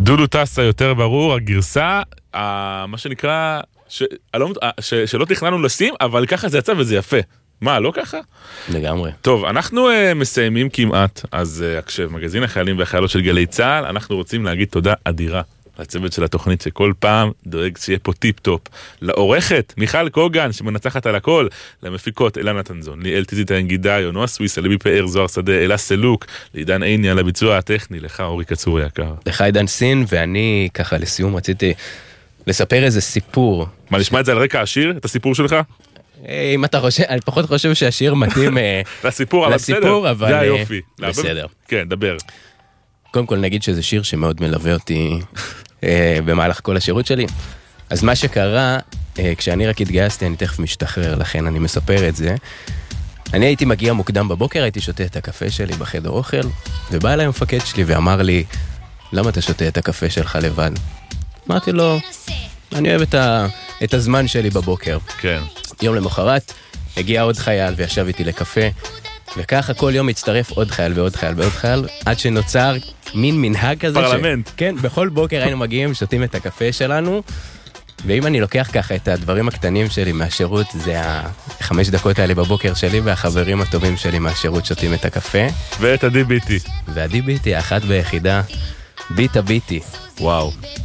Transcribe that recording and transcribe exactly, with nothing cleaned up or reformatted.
דודו טסה יותר ברור, הגרסה, מה שנקרא, שלא תכננו לשים, אבל ככה זה יצא וזה יפה. מה, לא ככה? לגמרי. טוב, אנחנו מסיימים כמעט, אז הקשב, מגזין החיילים והחיילות של גלי צהל, אנחנו רוצים להגיד תודה אדירה לצוות של התוכנית שכל פעם דואג שיהיה פה טיפ-טופ. לעורכת, מיכל קוגן, שמנצחת על הכל, למפיקות, אלה נתנזון, ליאל טיזית האנגידה, יונוע סוויס, לבי פאר, זוהר שדה, אלה סלוק, לעידן עיני על הביצוע הטכני, לך אורי קצורי יקר. לך עידן סין, ואני ככה לסיום רציתי לספר איזה סיפור. מה, נשמע את זה על רקע השיר, את הסיפור שלך? אם אתה חושב, אני פחות חושב שהשיר מתאים לסיפור, אבל בסדר. זה היופי. בסדר. כן, דבר. קודם כל נגיד שזה שיר שמאוד מלווה אותי אה, במהלך כל השירות שלי. אז מה שקרה, אה, כשאני רק התגייסתי, אני תכף משתחרר, לכן אני מספר את זה. אני הייתי מגיע מוקדם בבוקר, הייתי שותה את הקפה שלי בחדר אוכל, ובא אליי המפקד שלי ואמר לי, למה אתה שותה את הקפה שלך לבד? אמרתי לו, אני אוהב את, ה, את הזמן שלי בבוקר. כן. יום למחרת, הגיע עוד חייל וישב איתי לקפה, וככה כל יום הצטרף עוד חייל ועוד חייל ועוד חייל, עד שנוצר מין מנהג כזה. פרלמנט. ש... כן, בכל בוקר היינו מגיעים, שותים את הקפה שלנו, ואם אני לוקח ככה את הדברים הקטנים שלי מהשירות, זה החמש דקות האלה בבוקר שלי, והחברים הטובים שלי מהשירות שותים את הקפה. ואת הדי ביטי. והדי ביטי, האחת ביחידה, ביטה ביטי. וואו.